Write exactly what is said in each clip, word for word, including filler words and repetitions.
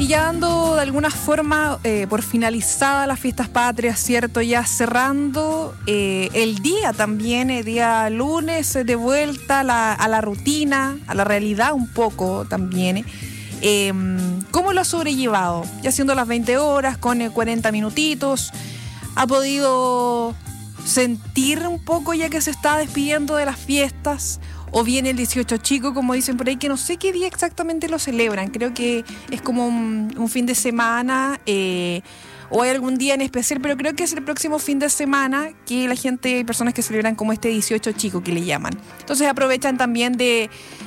Y ya dando de alguna forma eh, por finalizada las fiestas patrias, ¿cierto? Ya cerrando eh, el día también, el día lunes, eh, de vuelta a la, a la rutina, a la realidad un poco también. Eh, ¿Cómo lo ha sobrellevado? Ya siendo las veinte horas, con eh, cuarenta minutitos, ¿ha podido sentir un poco ya que se está despidiendo de las fiestas? O viene el dieciocho chico, como dicen por ahí, que no sé qué día exactamente lo celebran. Creo que es como un, un fin de semana, eh, o hay algún día en especial, pero creo que es el próximo fin de semana que la gente, hay personas que celebran como este dieciocho chico que le llaman. Entonces aprovechan también de,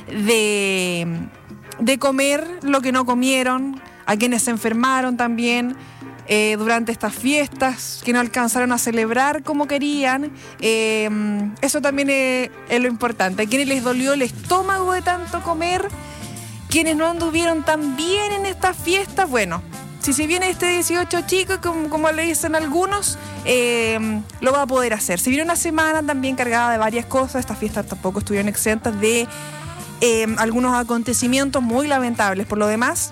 de, de comer lo que no comieron, a quienes se enfermaron también. Eh, durante estas fiestas, que no alcanzaron a celebrar como querían. Eh, eso también es, es lo importante. A quienes les dolió el estómago de tanto comer, quienes no anduvieron tan bien en estas fiestas, bueno, si se viene este dieciocho chico, como, como le dicen algunos, eh, lo va a poder hacer. Si viene una semana también cargada de varias cosas, estas fiestas tampoco estuvieron exentas de eh, algunos acontecimientos muy lamentables por lo demás.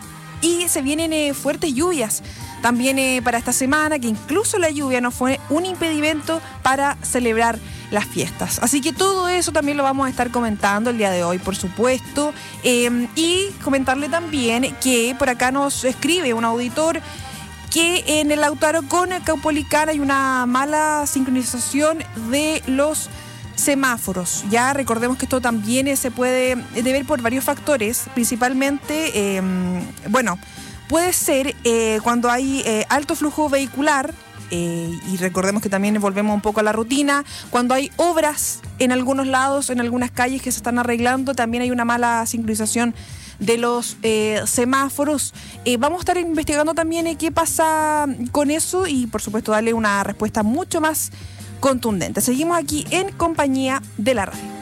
Y se vienen eh, fuertes lluvias también eh, para esta semana, que incluso la lluvia no fue un impedimento para celebrar las fiestas. Así que todo eso también lo vamos a estar comentando el día de hoy, por supuesto. Eh, y comentarle también que por acá nos escribe un auditor que en el Lautaro con Caupolicán hay una mala sincronización de los semáforos. Ya recordemos que esto también se puede deber por varios factores, principalmente, eh, bueno, puede ser eh, cuando hay eh, alto flujo vehicular, eh, y recordemos que también volvemos un poco a la rutina, cuando hay obras en algunos lados, en algunas calles que se están arreglando, también hay una mala sincronización de los eh, semáforos. Eh, vamos a estar investigando también eh, qué pasa con eso y por supuesto darle una respuesta mucho más contundente. Seguimos aquí en compañía de la radio.